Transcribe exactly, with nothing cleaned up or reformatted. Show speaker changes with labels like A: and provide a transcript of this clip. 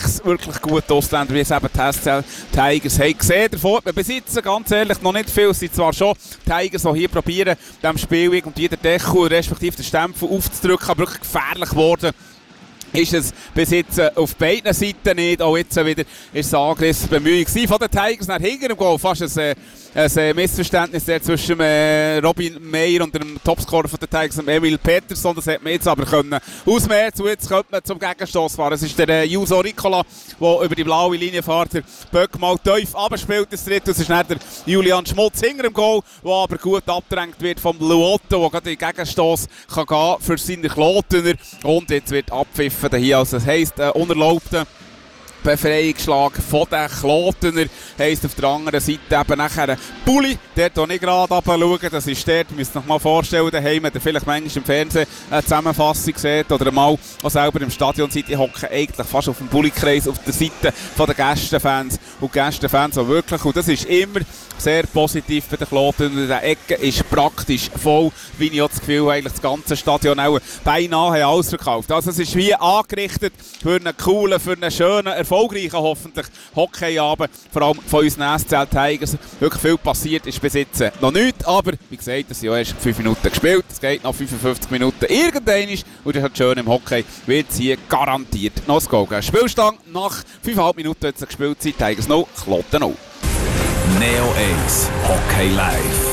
A: sechs wirklich gute Ausländer, wie es eben die S C L Tigers haben gesehen. Davon wir besitzen, ganz ehrlich, noch nicht viel. Es sind zwar schon Tigers, die hier probieren, dem Spiel irgendwie den Deckel, respektive den Stempel aufzudrücken, aber wirklich gefährlich geworden ist es bis jetzt auf beiden Seiten nicht. Auch jetzt wieder ist es Angriff Bemühung von den Tigers nach hinten im Goal. Fast ein, ein Missverständnis der zwischen Robin Meyer und dem Topscorer von den Tigers, Emil Peterson. Das hätte man jetzt aber können ausmerzen. Jetzt könnte man zum Gegenstoss fahren. Es ist der Juso Ricola, der über die blaue Linie fährt. Der Böck mal tief abspielt. Das dritte. Es ist dann der Julian Schmutz hinter dem Goal, der aber gut abgedrängt wird vom Luotto, der gerade in den Gegenstoss kann gehen für seine Klotener. Und jetzt wird abpfiffen hier. Also das heisst, äh, unerlaubter Befreiungsschlag von den Klotener heisst auf der anderen Seite eben nachher ein Bulli, der hier nicht gerade runterschauen, das ist der, ihr müsst euch mal vorstellen, daheim, wenn ihr vielleicht manchmal im Fernsehen eine Zusammenfassung seht oder mal auch selber im Stadion seid, die hocken eigentlich fast auf dem Bulli-Kreis auf der Seite der Gästefans und Gästefans auch wirklich, und das ist immer sehr positiv bei den Klotenern. In der Ecke ist praktisch voll, wie ich auch das Gefühl habe, eigentlich das ganze Stadion auch beinahe alles verkauft. Also es ist wie angerichtet für einen coolen, für einen schönen, erfolgreichen hoffentlich Hockeyabend, vor allem von unseren S C L Tigers. Wirklich viel passiert ist bis jetzt noch nichts, aber wie gesagt, es sind ja erst fünf Minuten gespielt, es geht noch fünfundfünfzig Minuten irgendwann und das ist schön im Hockey, wird es hier garantiert noch das Goal geben. Spielstand nach fünfeinhalb Minuten jetzt gespielt, Tigers null, Kloten null.
B: Neo Ace Hockey Live.